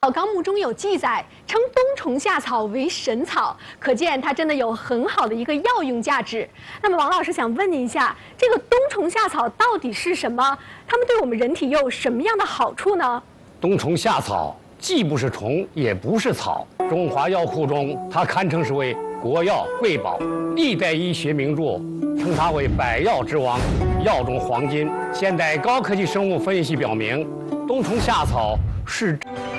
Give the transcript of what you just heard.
《纲目》中有记载，称冬虫夏草为神草，可见它真的有很好的一个药用价值。那么，王老师想问您一下，这个冬虫夏草到底是什么？它们对我们人体又有什么样的好处呢？ 冬虫夏草既不是虫，也不是草，中华药库中它堪称是为国药瑰宝，历代医学名著称它为百药之王，药中黄金。现代高科技生物分析表明，冬虫夏草是。